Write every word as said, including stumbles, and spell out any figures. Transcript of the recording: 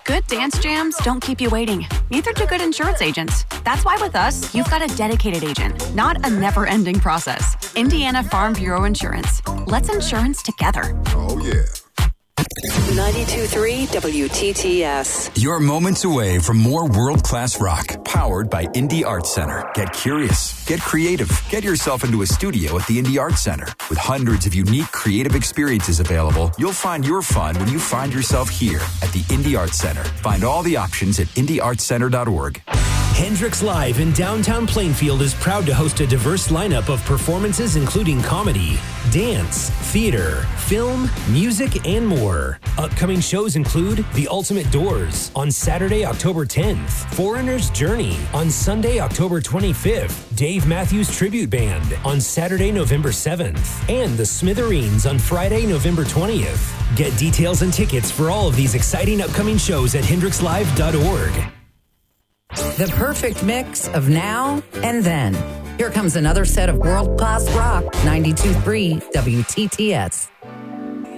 Good dance jams don't keep you waiting. Neither do good insurance agents. That's why with us, you've got a dedicated agent, not a never-ending process. Indiana Farm Bureau Insurance. Let's insurance together. Oh, yeah. ninety-two point three W T T S. You're moments away from more world-class rock, powered by Indie Arts Center. Get curious, get creative, get yourself into a studio at the Indie Arts Center. With hundreds of unique creative experiences available, you'll find your fun when you find yourself here at the Indie Arts Center. Find all the options at indie arts center dot org. Hendrix Live in downtown Plainfield is proud to host a diverse lineup of performances including comedy, dance, theater, film, music, and more. Upcoming shows include The Ultimate Doors on Saturday, October tenth, Foreigner's Journey on Sunday, October twenty-fifth, Dave Matthews Tribute Band on Saturday, November seventh, and The Smithereens on Friday, November twentieth. Get details and tickets for all of these exciting upcoming shows at hendrix live dot org. The perfect mix of now and then. Here comes another set of world-class rock, ninety-two point three W T T S.